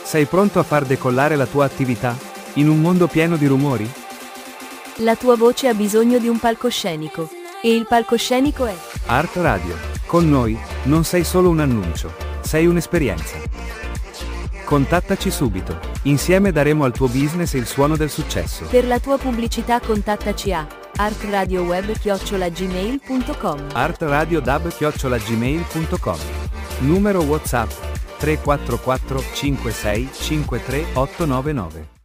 Sei pronto a far decollare la tua attività? In un mondo pieno di rumori? La tua voce ha bisogno di un palcoscenico. E il palcoscenico è Art Radio. Con noi, non sei solo un annuncio, sei un'esperienza. Contattaci subito. Insieme daremo al tuo business il suono del successo. Per la tua pubblicità contattaci a artradioweb@gmail.com. artradiodub@gmail.com. Numero WhatsApp 344 56 53 899.